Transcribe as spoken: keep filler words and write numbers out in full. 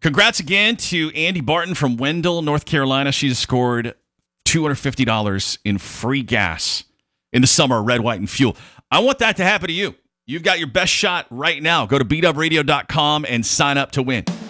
Congrats again to Andy Barton from Wendell, North Carolina. She's scored two hundred fifty dollars in free gas in the summer, red, white, and fuel. I want that to happen to you. You've got your best shot right now. Go to beat up radio dot com and sign up to win.